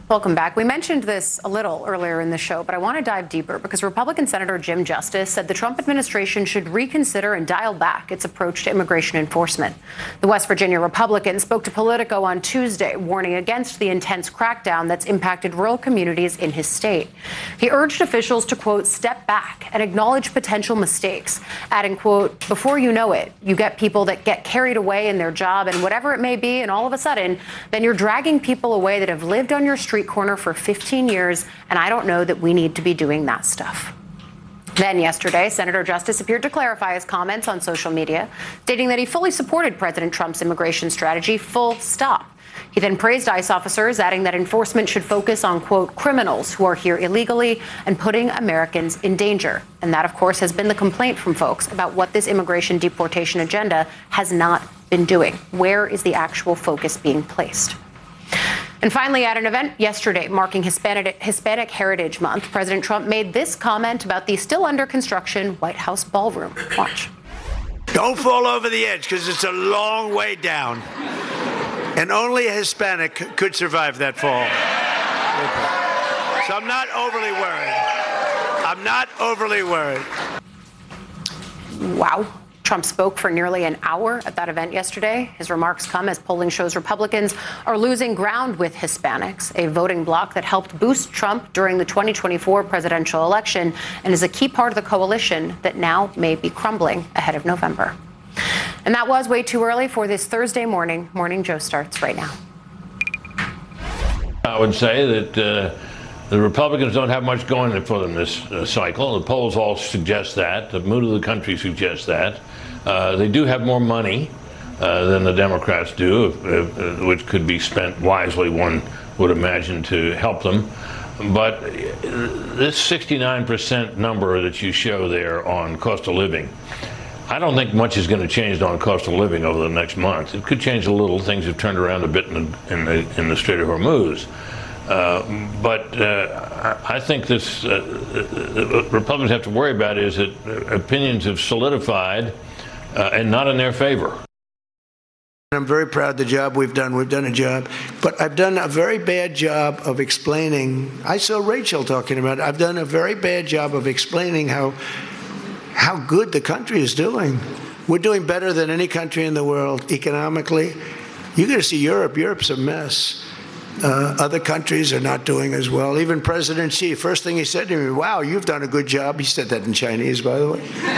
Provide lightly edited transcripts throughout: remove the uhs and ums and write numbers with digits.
Welcome back. We mentioned this a little earlier in the show, but I want to dive deeper because Republican Senator Jim Justice said the Trump administration should reconsider and dial back its approach to immigration enforcement. The West Virginia Republican spoke to Politico on Tuesday, warning against the intense crackdown that's impacted rural communities in his state. He urged officials to, quote, step back and acknowledge potential mistakes, adding, quote, before you know it, you get people that get carried away in their job and whatever it may be, and all of a sudden, then you're dragging people away that have lived on your street corner for 15 years, and I don't know that we need to be doing that stuff. Then yesterday, Senator Justice appeared to clarify his comments on social media, stating that he fully supported President Trump's immigration strategy, full stop. He then praised ICE officers, adding that enforcement should focus on, quote, criminals who are here illegally and putting Americans in danger. And that, of course, has been the complaint from folks about what this immigration deportation agenda has not been doing. Where is the actual focus being placed? And finally, at an event yesterday marking Hispanic Heritage Month, President Trump made this comment about the still under construction White House ballroom. Watch. Don't fall over the edge because it's a long way down. And only a Hispanic could survive that fall. So I'm not overly worried. Wow. Trump spoke for nearly an hour at that event yesterday. His remarks come as polling shows Republicans are losing ground with Hispanics, a voting bloc that helped boost Trump during the 2024 presidential election and is a key part of the coalition that now may be crumbling ahead of November. And that was way too early for this Thursday morning. Morning Joe starts right now. I would say that the Republicans don't have much going for them this cycle. The polls all suggest that. The mood of the country suggests that. They do have more money than the Democrats do, which could be spent wisely, one would imagine, to help them. But this 69% number that you show there on cost of living, I don't think much is going to change on cost of living over the next month. It could change a little. Things have turned around a bit in the Strait of Hormuz. But I think this what Republicans have to worry about is that opinions have solidified and not in their favor. I'm very proud of the job we've done. We've done a job. But I've done a very bad job of explaining. I saw Rachel talking about it. I've done a very bad job of explaining how good the country is doing. We're doing better than any country in the world economically. You're going to see Europe. Europe's a mess. Other countries are not doing as well. Even President Xi, first thing he said to me, wow, you've done a good job. He said that in Chinese, by the way.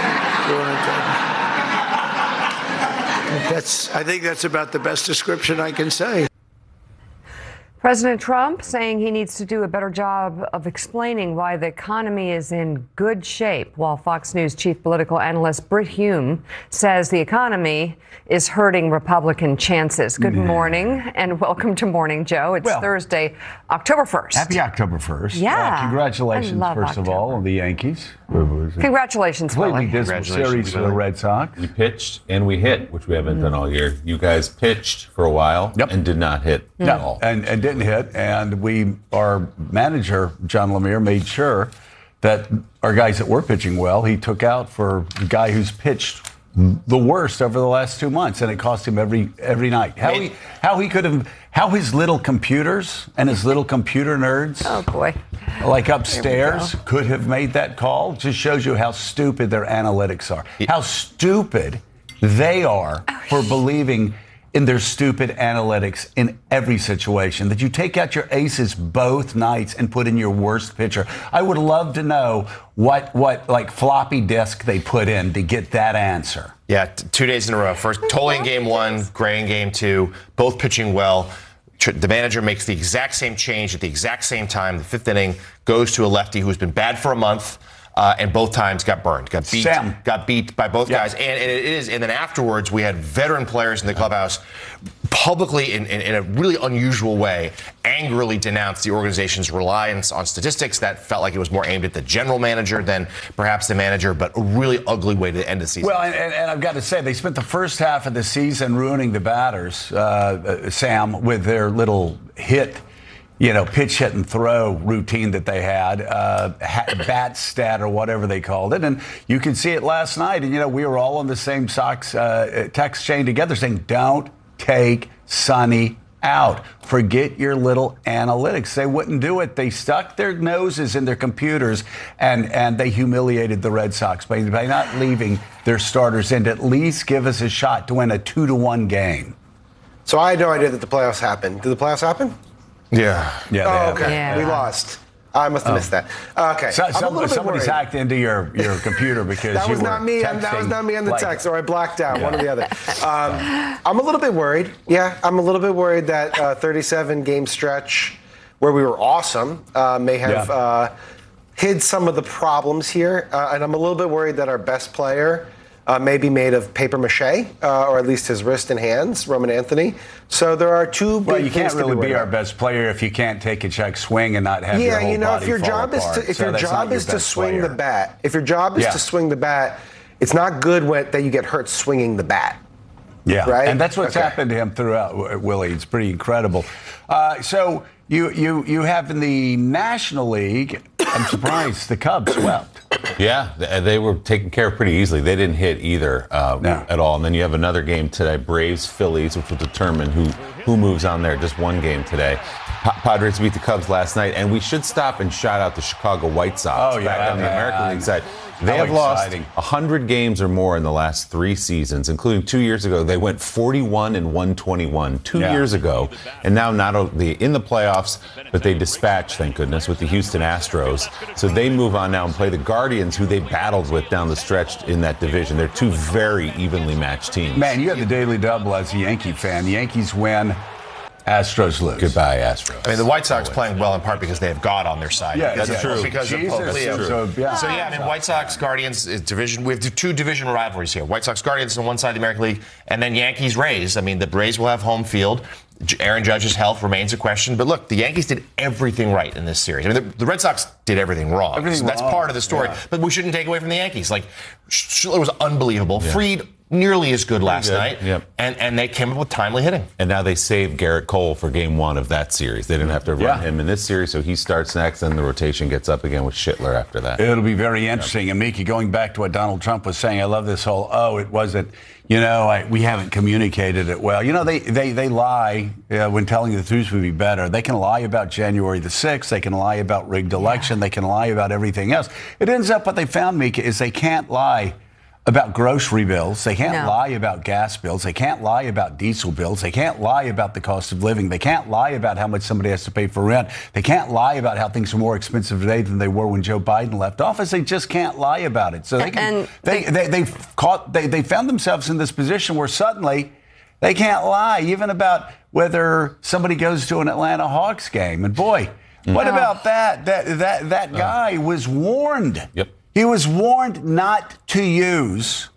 I think that's about the best description I can say. President Trump saying he needs to do a better job of explaining why the economy is in good shape, while Fox News chief political analyst Brit Hume says the economy is hurting Republican chances. Good morning and welcome to Morning Joe. It's Thursday, October 1st. Happy October 1st. Yeah. Congratulations, first of all, on the Yankees. Congratulations, completely dismal series for the Red Sox. We pitched and we hit, which we haven't done all year. You guys pitched for a while and did not hit at all. And didn't hit. And our manager, John Lemire, made sure that our guys that were pitching well, he took out for the guy who's pitched the worst over the last 2 months, and it cost him every night. How his little computers and his little computer nerds, like upstairs, could have made that call. Just shows you how stupid their analytics are. How stupid they are for believing in their stupid analytics in every situation, that you take out your aces both nights and put in your worst pitcher. I would love to know what like floppy disk they put in to get that answer. Yeah, 2 days in a row. First, Tolley in game one, Gray in game two, both pitching well. The manager makes the exact same change at the exact same time. The fifth inning goes to a lefty who's been bad for a month. And both times got burned, got beat by both guys. And then afterwards, we had veteran players in the clubhouse publicly, in a really unusual way, angrily denounced the organization's reliance on statistics. That felt like it was more aimed at the general manager than perhaps the manager, but a really ugly way to end the season. Well, and I've got to say, they spent the first half of the season ruining the batters, Sam, with their little pitch, hit, and throw routine that they had, bat stat or whatever they called it. And you can see it last night. And, we were all on the same Sox text chain together saying, don't take Sonny out. Forget your little analytics. They wouldn't do it. They stuck their noses in their computers and they humiliated the Red Sox by not leaving their starters in to at least give us a shot to win a 2-1 game. So I had no idea that the playoffs happened. Did the playoffs happen? Yeah. Yeah. Oh, okay. Yeah. We lost. I must have missed that. Okay. Somebody's hacked into your computer because That was you were not me. That was not me on the text, or I blacked out, one or the other. I'm a little bit worried. Yeah, I'm a little bit worried that 37-game stretch where we were awesome may have hid some of the problems here. And I'm a little bit worried that our best player may be made of paper mache, or at least his wrist and hands, Roman Anthony. So there are two big Well, you things can't really to be worried our about. best player if you can't take a check swing and not have your whole you know, body if your fall job is apart. to if So your that's not job is to best swing player. the bat, if your job is to swing the bat, it's not good that you get hurt swinging the bat. Yeah, Right? and that's what's Okay. happened to him throughout, Willie. It's pretty incredible. So you have in the National League, I'm surprised the Cubs swept. Yeah, they were taken care of pretty easily. They didn't hit either at all. And then you have another game today, Braves, Phillies, which will determine who moves on there. Just one game today. Padres beat the Cubs last night, and we should stop and shout out the Chicago White Sox back on the American League side. They have lost 100 games or more in the last 3 seasons, including 2 years ago. They went 41-121 2 years ago, and now not only in the playoffs, but they dispatched, thank goodness, with the Houston Astros. So they move on now and play the Guardians, who they battled with down the stretch in that division. They're two very evenly matched teams. Man, you have the daily double as a Yankee fan. The Yankees win, Astros lose. Goodbye, Astros. I mean, the White Sox playing well in part because they have God on their side. Yeah, that's true. Because Jesus, of Pope Leo. so, I mean, White Sox, Guardians, division. We have two division rivalries here. White Sox, Guardians on one side of the American League, and then Yankees, Rays. I mean, the Rays will have home field. Aaron Judge's health remains a question. But look, the Yankees did everything right in this series. I mean, the Red Sox did everything wrong. That's part of the story. Yeah. But we shouldn't take away from the Yankees. Like, Schiller was unbelievable. Yeah. Fried, nearly as good last night. Yep. And they came up with timely hitting. And now they saved Garrett Cole for game 1 of that series. They didn't have to run him in this series, so he starts next, and the rotation gets up again with Schiller after that. It'll be very interesting. And Miki, going back to what Donald Trump was saying, I love this whole, it wasn't, we haven't communicated it well. They lie when telling the truth would be better. They can lie about January the 6th. They can lie about rigged election. They can lie about everything else. It ends up what they found, Mika, is they can't lie about grocery bills. They can't lie about gas bills. They can't lie about diesel bills. They can't lie about the cost of living. They can't lie about how much somebody has to pay for rent. They can't lie about how things are more expensive today than they were when Joe Biden left office. They just can't lie about it. So they found themselves in this position where suddenly they can't lie even about whether somebody goes to an Atlanta Hawks game. And boy, what about that? That guy was warned. Yep. He was warned not to use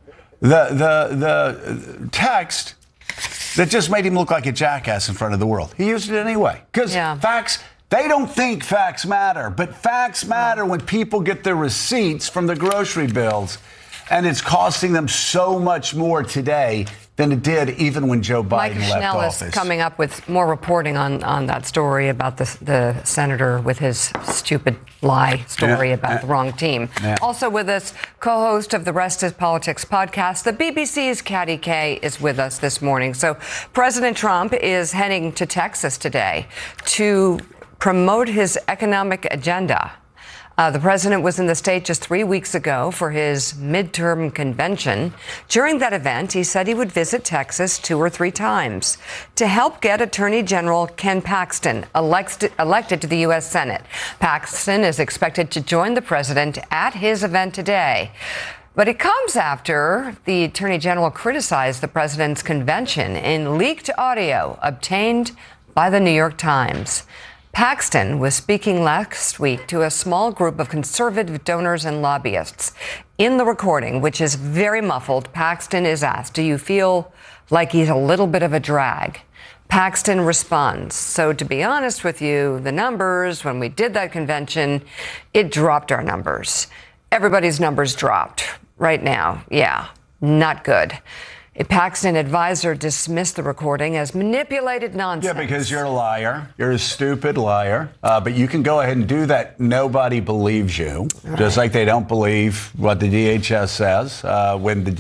the text that just made him look like a jackass in front of the world. He used it anyway. Because facts, they don't think facts matter. But facts matter when people get their receipts from the grocery bills. And it's costing them so much more today than it did even when Joe Biden left Schnell office. is coming up with more reporting on that story about the senator with his stupid lie story about the wrong team. Yeah. Also with us, co-host of the Rest is Politics podcast, the BBC's Katty Kay is with us this morning. So President Trump is heading to Texas today to promote his economic agenda. The president was in the state just 3 weeks ago for his midterm convention. During that event, he said he would visit Texas 2 or 3 times to help get Attorney General Ken Paxton elected to the U.S. Senate. Paxton is expected to join the president at his event today. But it comes after the Attorney General criticized the president's convention in leaked audio obtained by the New York Times. Paxton was speaking last week to a small group of conservative donors and lobbyists. In the recording, which is very muffled, Paxton is asked, "Do you feel like he's a little bit of a drag?" Paxton responds, "So to be honest with you, the numbers, when we did that convention, it dropped our numbers. Everybody's numbers dropped right now. Yeah, not good." A Paxton advisor dismissed the recording as manipulated nonsense. Yeah, because you're a liar. You're a stupid liar. But you can go ahead and do that. Nobody believes you, just like they don't believe what the DHS says when the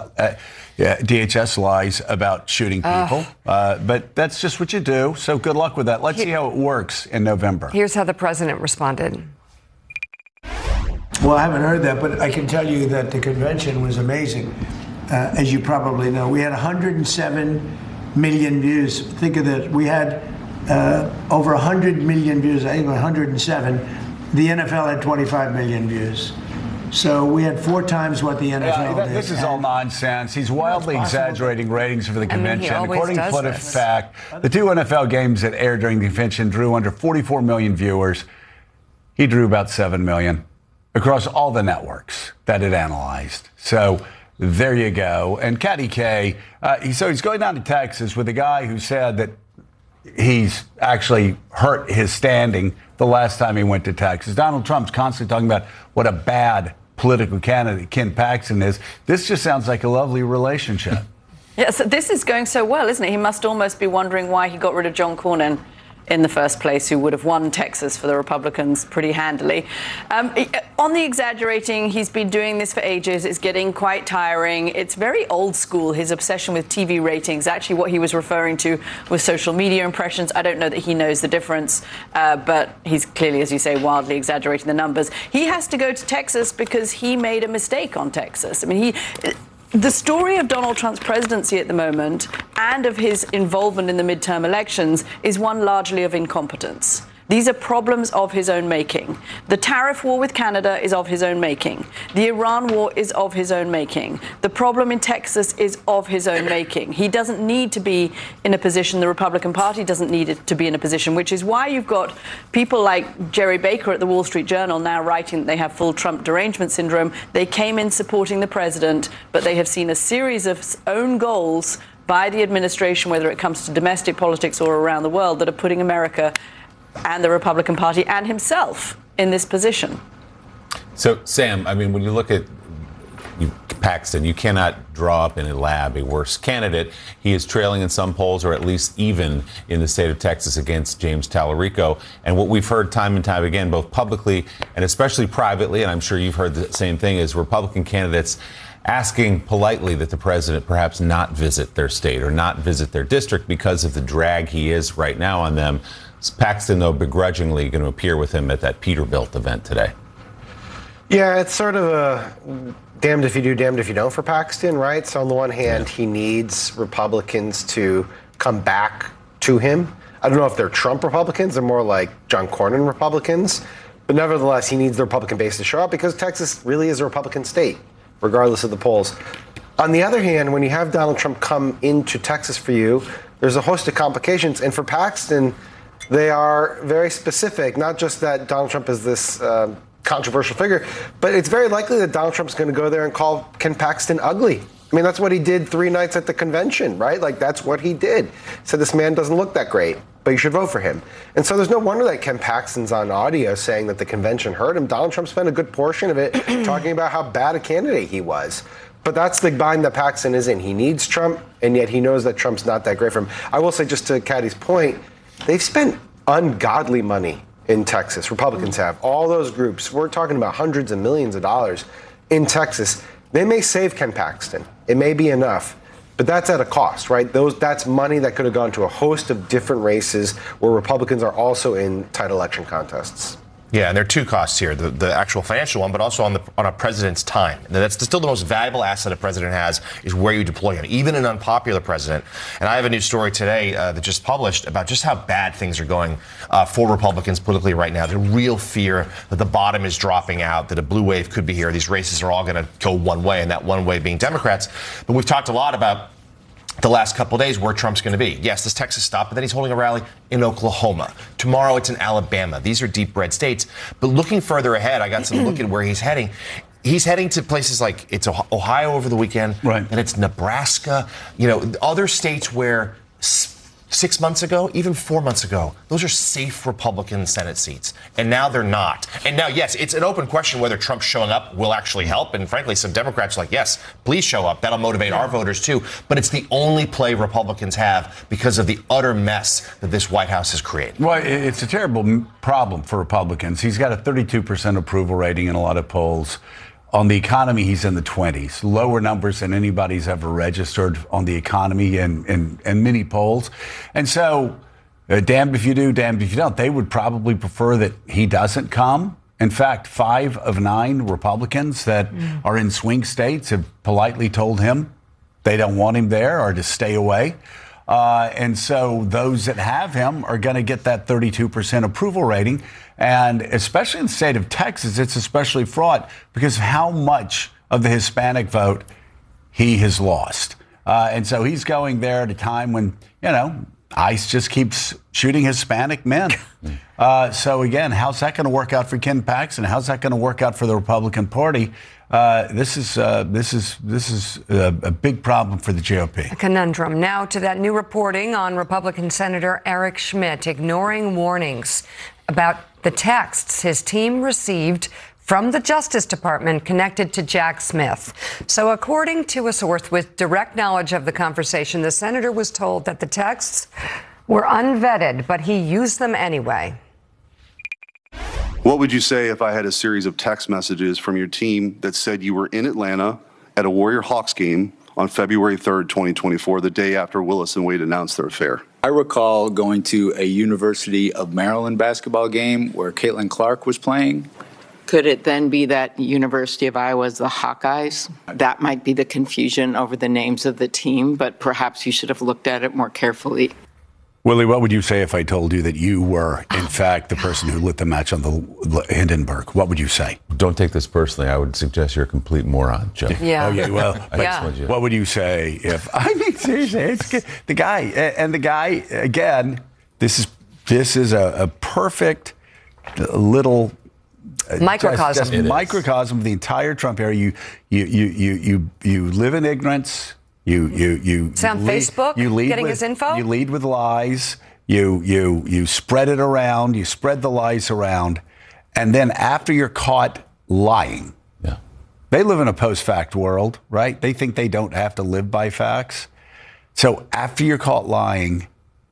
DHS lies about shooting people. But that's just what you do. So good luck with that. Let's see how it works in November. Here's how the president responded. Well, I haven't heard that, but I can tell you that the convention was amazing. As you probably know, we had 107 million views. Think of this. We had over 100 million views, I think 107. The NFL had 25 million views. So we had 4 times what the NFL did. This is all nonsense. He's wildly exaggerating ratings for the convention. According to PolitiFact, the 2 NFL games that aired during the convention drew under 44 million viewers. He drew about 7 million across all the networks that it analyzed. So there you go. And Caddy K, so he's going down to Texas with a guy who said that he's actually hurt his standing the last time he went to Texas. Donald Trump's constantly talking about what a bad political candidate Ken Paxton is. This just sounds like a lovely relationship. Yes, this is going so well, isn't it? He must almost be wondering why he got rid of John Cornyn in the first place, who would have won Texas for the Republicans pretty handily. On the exaggerating, he's been doing this for ages. It's getting quite tiring. It's very old school, his obsession with TV ratings. Actually, what he was referring to was social media impressions. I don't know that he knows the difference, but he's clearly, as you say, wildly exaggerating the numbers. He has to go to Texas because he made a mistake on Texas. I mean, the story of Donald Trump's presidency at the moment and of his involvement in the midterm elections is one largely of incompetence. These are problems of his own making. The tariff war with Canada is of his own making. The Iran war is of his own making. The problem in Texas is of his own making. He doesn't need to be in a position, the Republican Party doesn't need it to be in a position, which is why you've got people like Jerry Baker at the Wall Street Journal now writing that they have full Trump derangement syndrome. They came in supporting the president, but they have seen a series of own goals by the administration, whether it comes to domestic politics or around the world, that are putting America and the Republican Party and himself in this position. So, Sam, I mean, when you look at Paxton, you cannot draw up in a lab a worse candidate. He is trailing in some polls, or at least even in the state of Texas, against James Tallarico. And what we've heard time and time again, both publicly and especially privately, and I'm sure you've heard the same thing, is Republican candidates asking politely that the president perhaps not visit their state or not visit their district because of the drag he is right now on them. Is Paxton, though, begrudgingly going to appear with him at that Peterbilt event today? Yeah, it's sort of a damned if you do, damned if you don't for Paxton, right? So on the one hand, he needs Republicans to come back to him. I don't know if they're Trump Republicans. They're more like John Cornyn Republicans. But nevertheless, he needs the Republican base to show up because Texas really is a Republican state, regardless of the polls. On the other hand, when you have Donald Trump come into Texas for you, there's a host of complications. And for Paxton, they are very specific, not just that Donald Trump is this controversial figure, but it's very likely that Donald Trump's going to go there and call Ken Paxton ugly. I mean, that's what he did 3 nights at the convention, right? Like, that's what he did. Said this man doesn't look that great, but you should vote for him. And so there's no wonder that Ken Paxton's on audio saying that the convention hurt him. Donald Trump spent a good portion of it talking about how bad a candidate he was. But that's the bind that Paxton is in. He needs Trump, and yet he knows that Trump's not that great for him. I will say, just to Caddy's point, they've spent ungodly money in Texas. Republicans have. All those groups, we're talking about hundreds of millions of dollars in Texas. They may save Ken Paxton. It may be enough, but that's at a cost, right? That's money that could have gone to a host of different races where Republicans are also in tight election contests. Yeah, and there are 2 costs here, the actual financial one, but also on a president's time. And that's still the most valuable asset a president has, is where you deploy him, even an unpopular president. And I have a new story today that just published about just how bad things are going for Republicans politically right now. The real fear that the bottom is dropping out, that a blue wave could be here. These races are all going to go one way, and that one way being Democrats. But we've talked a lot about the last couple of days where Trump's going to be. Yes, this Texas stop, but then he's holding a rally in Oklahoma. Tomorrow it's in Alabama. These are deep red states. But looking further ahead, I got some look at where he's heading. He's heading to places like it's Ohio over the weekend, right, and it's Nebraska, other states where 6 months ago, even 4 months ago, those are safe Republican Senate seats. And now they're not. And now, yes, it's an open question whether Trump showing up will actually help. And frankly, some Democrats are like, yes, please show up. That'll motivate our voters, too. But it's the only play Republicans have because of the utter mess that this White House has created. Well, it's a terrible problem for Republicans. He's got a 32% approval rating in a lot of polls. On the economy, he's in the 20s, lower numbers than anybody's ever registered on the economy in many polls. And so, damned if you do, damned if you don't. They would probably prefer that he doesn't come. In fact, 5 of 9 Republicans that are in swing states have politely told him they don't want him there or to stay away. And so those that have him are going to get that 32% approval rating. And especially in the state of Texas, it's especially fraught because of how much of the Hispanic vote he has lost. And so he's going there at a time when, ICE just keeps shooting Hispanic men. So again, how's that going to work out for Ken Paxton? How's that going to work out for the Republican Party? This is a big problem for the GOP. A conundrum. Now to that new reporting on Republican Senator Eric Schmitt ignoring warnings about the texts his team received from the Justice Department connected to Jack Smith. So according to a source with direct knowledge of the conversation, the senator was told that the texts were unvetted, but he used them anyway. What would you say if I had a series of text messages from your team that said you were in Atlanta at a Warrior Hawks game on February 3rd, 2024, the day after Willis and Wade announced their affair? I recall going to a University of Maryland basketball game where Caitlin Clark was playing. Could it then be that University of Iowa is the Hawkeyes? That might be the confusion over the names of the team, but perhaps you should have looked at it more carefully. Willie, what would you say if I told you that you were, in fact, the person who lit the match on the Hindenburg? What would you say? Don't take this personally. I would suggest you're a complete moron, Joe. Yeah. Okay, well, what would you say if, I mean, seriously, it's the guy, again, this is a perfect little microcosm. Just microcosm of the entire Trump era. You live in ignorance. You on Facebook, you lead getting with, his info. You lead with lies. You spread it around. You spread the lies around, and then after you're caught lying, they live in a post-fact world, right? They think they don't have to live by facts. So after you're caught lying,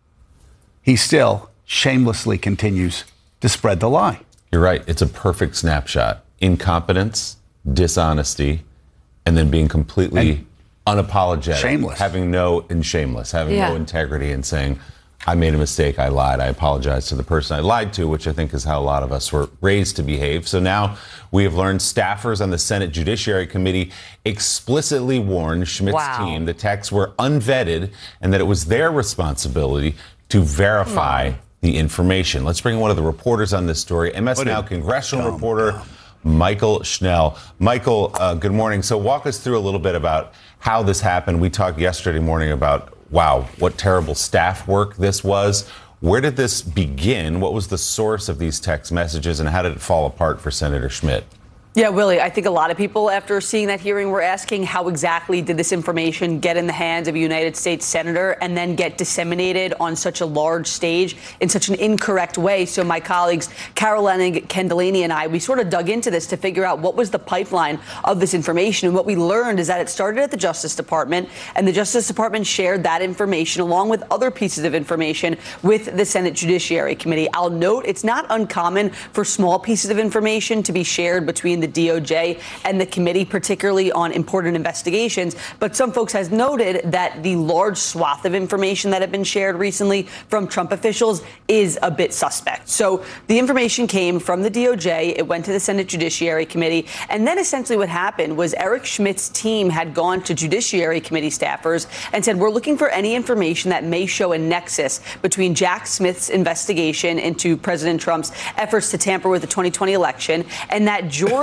he still shamelessly continues to spread the lie. You're right. It's a perfect snapshot. Incompetence, dishonesty, and then being completely unapologetic. Shameless. Having no integrity and saying, I made a mistake, I lied, I apologize to the person I lied to, which I think is how a lot of us were raised to behave. So now we have learned staffers on the Senate Judiciary Committee explicitly warned Schmitt's team the texts were unvetted and that it was their responsibility to verify the information. Let's bring in one of the reporters on this story, MS Now congressional reporter Michael Schnell. Michael, good morning. So walk us through a little bit about how this happened. We talked yesterday morning about, wow, what terrible staff work this was. Where did this begin? What was the source of these text messages, and how did it fall apart for Senator Schmitt? Yeah, Willie, I think a lot of people after seeing that hearing were asking how exactly did this information get in the hands of a United States senator and then get disseminated on such a large stage in such an incorrect way. So my colleagues, Carol Leonnig, Ken Delaney, and I, we sort of dug into this to figure out what was the pipeline of this information. And what we learned is that it started at the Justice Department, and the Justice Department shared that information along with other pieces of information with the Senate Judiciary Committee. I'll note it's not uncommon for small pieces of information to be shared between the DOJ and the committee, particularly on important investigations. But some folks have noted that the large swath of information that have been shared recently from Trump officials is a bit suspect. So the information came from the DOJ. It went to the Senate Judiciary Committee. And then essentially what happened was Eric Schmitt's team had gone to Judiciary Committee staffers and said, we're looking for any information that may show a nexus between Jack Smith's investigation into President Trump's efforts to tamper with the 2020 election and that George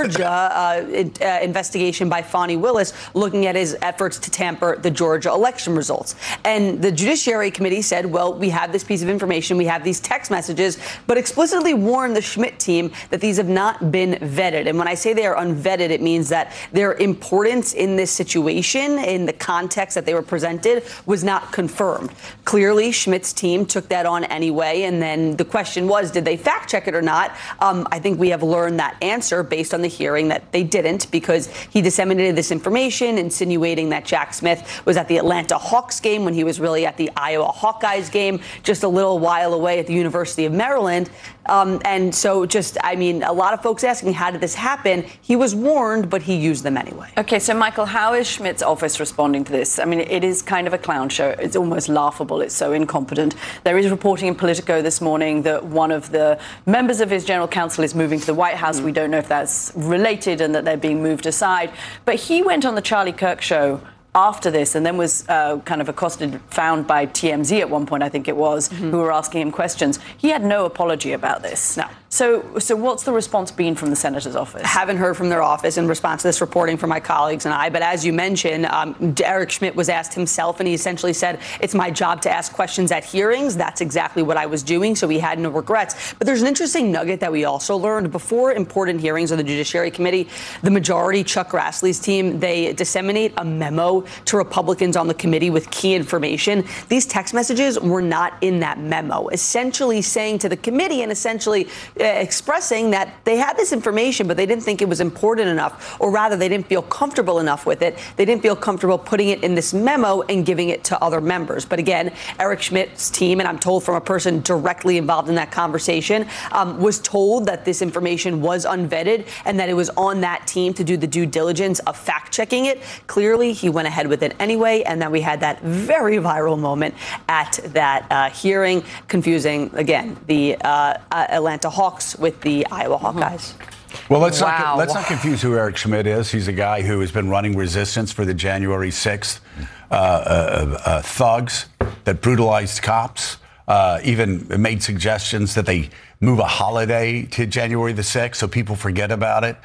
Georgia investigation by Fani Willis looking at his efforts to tamper the Georgia election results. And the Judiciary Committee said, well, we have this piece of information, we have these text messages, but explicitly warned the Schmidt team that these have not been vetted. And when I say they are unvetted, it means that their importance in this situation, in the context that they were presented, was not confirmed. Clearly, Schmidt's team took that on anyway. And then the question was, did they fact check it or not? I think we have learned that answer based on the hearing that they didn't, because he disseminated this information insinuating that Jack Smith was at the Atlanta Hawks game when he was really at the Iowa Hawkeyes game just a little while away at the University of Maryland. And so a lot of folks asking, how did this happen? He was warned, but he used them anyway. Okay, so Michael, how is Schmidt's office responding to this? I mean, it is kind of a clown show. It's almost laughable. It's so incompetent. There is reporting in Politico this morning that one of the members of his general counsel is moving to the White House. We don't know if that's related and that they're being moved aside. But he went on the Charlie Kirk show after this and then was kind of accosted, found by TMZ at one point, I think it was, who were asking him questions. He had no apology about this. No. So what's the response been from the senator's office? Haven't heard from their office in response to this reporting from my colleagues and I. But as you mentioned, Eric Schmidt was asked himself, and he essentially said, it's my job to ask questions at hearings. That's exactly what I was doing. So he had no regrets. But there's an interesting nugget that we also learned before important hearings of the Judiciary Committee. The majority, Chuck Grassley's team, they disseminate a memo to Republicans on the committee with key information. These text messages were not in that memo, essentially saying to the committee and essentially expressing that they had this information, but they didn't think it was important enough, or rather they didn't feel comfortable enough with it. They didn't feel comfortable putting it in this memo and giving it to other members. But again, Eric Schmidt's team, and I'm told from a person directly involved in that conversation, was told that this information was unvetted and that it was on that team to do the due diligence of fact-checking it. Clearly, he went ahead with it anyway, and then we had that very viral moment at that hearing, confusing, again, the Atlanta Hawks with the Iowa Hawkeyes. Well, let's not confuse who Eric Schmidt is. He's a guy who has been running resistance for the January 6th thugs that brutalized cops, even made suggestions that they move a holiday to January the 6th so people forget about it.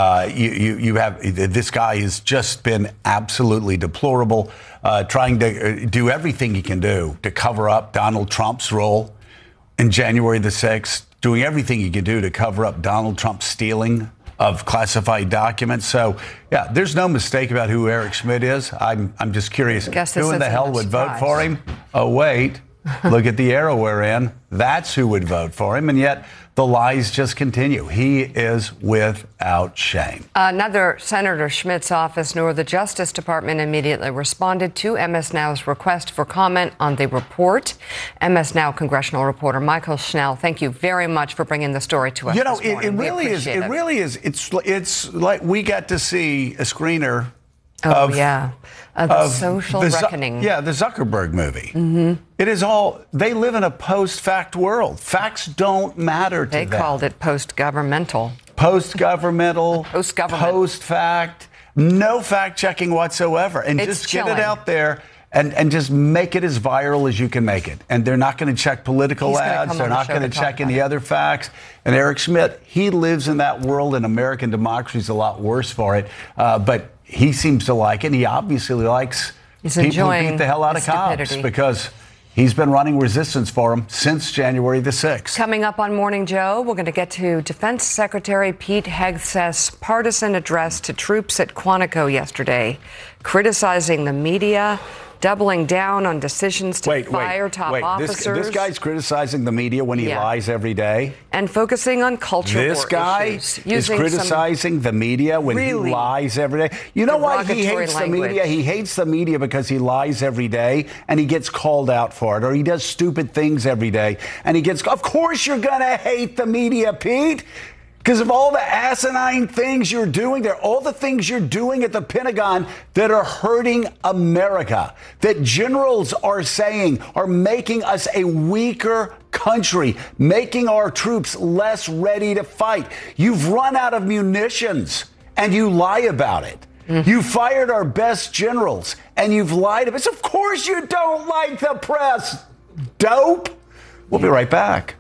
You have this guy has just been absolutely deplorable, trying to do everything he can do to cover up Donald Trump's role in January the 6th, doing everything he can do to cover up Donald Trump's stealing of classified documents. So, yeah, there's no mistake about who Eric Schmidt is. I'm just curious, who in the hell would vote for him? Oh, wait. Look at the era we're in. That's who would vote for him. And yet the lies just continue. He is without shame. Neither Senator Schmidt's office nor the Justice Department immediately responded to MS Now's request for comment on the report. MS Now congressional reporter Michael Schnell, thank you very much for bringing the story to us. You know, this morning. it really is. It's like we got to see a screener of the social reckoning. The Zuckerberg movie. It is all, they live in a post-fact world. Facts don't matter to them. They called it post-governmental. Post-governmental, post-government, post-fact, no fact-checking whatsoever. And it's just get it out there and just make it as viral as you can make it. And they're not going to check political ads. They're not going to check any other facts. And Eric Schmidt, he lives in that world, and American democracy is a lot worse for it. But he seems to like it. And he obviously likes people who beat the hell out of cops because he's been running resistance for him since January the 6th. Coming up on Morning Joe, we're going to get to Defense Secretary Pete Hegseth's partisan address to troops at Quantico yesterday, criticizing the media, doubling down on decisions to fire top officers. This guy's criticizing the media when he lies every day. And focusing on cultural issues. This guy is criticizing the media when he lies every day. You know why he hates the media? He hates the media because he lies every day and he gets called out for it, or he does stupid things every day and he gets, of course you're going to hate the media, Pete. Because of all the asinine things you're doing there, all the things you're doing at the Pentagon that are hurting America, that generals are saying are making us a weaker country, making our troops less ready to fight. You've run out of munitions and you lie about it. You fired our best generals and you've lied about it. Of course you don't like the press, dope. We'll be right back.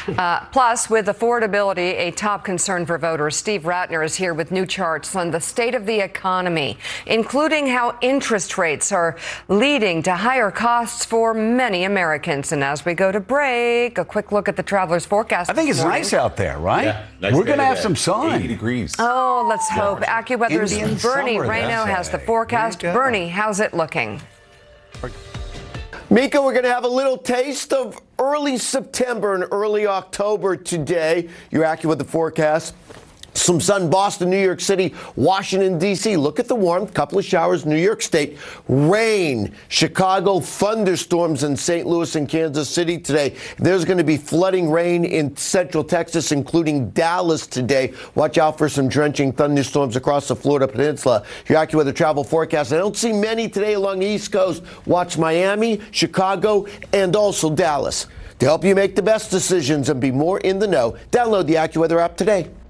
Plus, with affordability a top concern for voters, Steve Ratner is here with new charts on the state of the economy, including how interest rates are leading to higher costs for many Americans. And as we go to break, a quick look at the traveler's forecast. I think it's nice out there, right? Yeah, nice We're going to day have today. some sun. 80 degrees. Oh, let's hope. AccuWeather's Indian Bernie summer, Rayno they has the say. forecast. There you go. Bernie, how's it looking? Mika, we're going to have a little taste of early September and early October today. You're accurate with the forecast. Some sun, Boston, New York City, Washington, D.C. Look at the warmth. Couple of showers, New York State. Rain, Chicago, thunderstorms in St. Louis and Kansas City today. There's going to be flooding rain in central Texas, including Dallas today. Watch out for some drenching thunderstorms across the Florida Peninsula. You're accurate with the travel forecast. I don't see many today along the East Coast. Watch Miami, Chicago, and also Dallas. To help you make the best decisions and be more in the know, download the AccuWeather app today.